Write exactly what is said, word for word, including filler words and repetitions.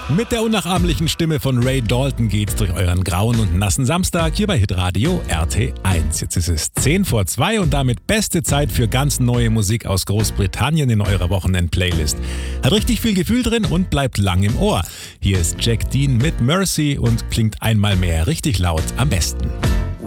Mit der unnachahmlichen Stimme von Ray Dalton geht's durch euren grauen und nassen Samstag hier bei Hitradio R T eins. Jetzt ist es zehn vor zwei und damit beste Zeit für ganz neue Musik aus Großbritannien in eurer Wochenend-Playlist. Hat richtig viel Gefühl drin und bleibt lang im Ohr. Hier ist Jack Dean mit Mercy und klingt einmal mehr richtig laut am besten.